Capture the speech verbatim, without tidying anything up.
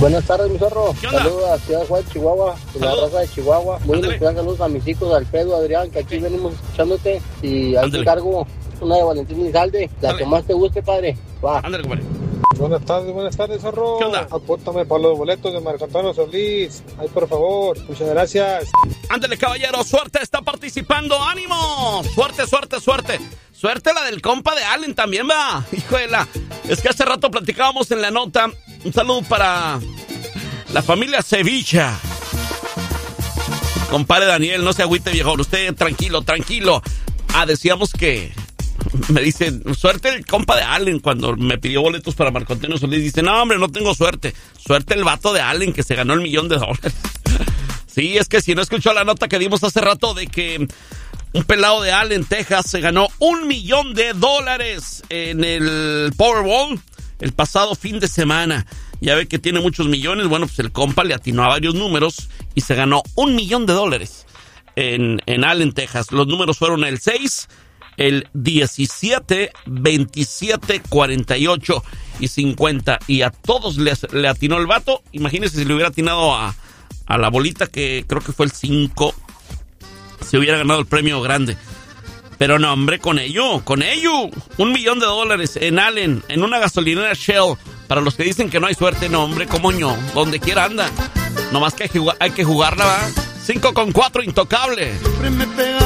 Buenas tardes, mi zorro. ¿Qué onda? Saludos a Ciudad Juárez, Chihuahua, de la Saludos. raza de Chihuahua. Muy Ándale. especial saludos a mis hijos, Alfredo, Adrián, que aquí venimos escuchándote. Y ahí te Ándale. encargo una de Valentín Elizalde, la Dale. que más te guste, padre. Va. Ándale, compadre. Buenas tardes, buenas tardes, zorro. ¿Qué onda? Apúntame para los boletos de Marco Antonio Solís. Ay, por favor. Muchas gracias. Ándale, caballero, suerte, está participando, ánimo. Suerte, suerte, suerte. Suerte la del compa de Allen también, va. Hijo de la... Es que hace rato platicábamos en la nota. Un saludo para la familia Sevilla. Compadre Daniel, no se agüite, viejo. Usted tranquilo, tranquilo. Ah, decíamos que... Me dice, suerte el compa de Allen cuando me pidió boletos para Marco Antonio Solís. Dice, no, hombre, no tengo suerte. Suerte el vato de Allen que se ganó el millón de dólares. Sí, es que si no escuchó la nota que dimos hace rato de que un pelado de Allen, Texas, se ganó un millón de dólares en el Powerball el pasado fin de semana. Ya ve que tiene muchos millones. Bueno, pues el compa le atinó a varios números y se ganó un millón de dólares en, en Allen, Texas. Los números fueron el seis, el diecisiete, veintisiete, cuarenta y ocho y cincuenta. Y a todos les, le atinó el vato. Imagínense si le hubiera atinado a, a la bolita, que creo que fue el cinco, se hubiera ganado el premio grande. Pero no, hombre, con ello, con ello. Un millón de dólares en Allen, en una gasolinera Shell. Para los que dicen que no hay suerte, no, hombre, como ño. Donde quiera anda. Nomás que hay que, jugar, hay que jugarla, ¿va? cinco con cuatro, intocable.